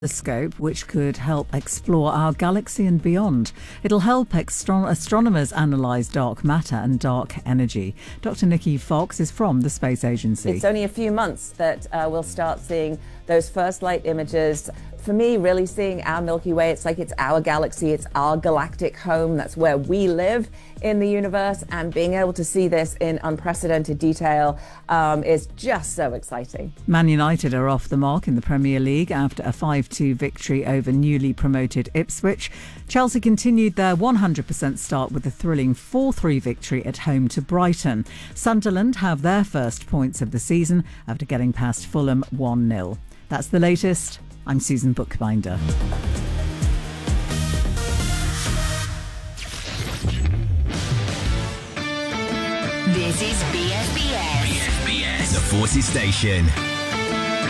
Telescope, which could help explore our galaxy and beyond. It'll help astronomers analyse dark matter and dark energy. Dr. Nikki Fox is from the Space Agency. It's only a few months that we'll start seeing those first light images. For me, really seeing our Milky Way, it's like it's our galaxy, it's our galactic home. That's where we live in the universe, and being able to see this in unprecedented detail is just so exciting. Man United are off the mark in the Premier League after a 5-2 victory over newly promoted Ipswich. Chelsea continued their 100% start with a thrilling 4-3 victory at home to Brighton. Sunderland have their first points of the season after getting past Fulham 1-0. That's the latest. I'm Susan Bookbinder. This is BFBS. BFBS, the Forces Station.